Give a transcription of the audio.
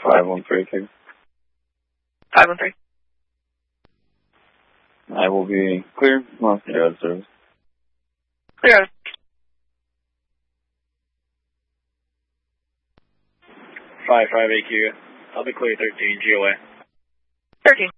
5132. 513. I will be clear. Well, yeah, service. Clear. 558Q. I'll be clear 13, GOA. 13.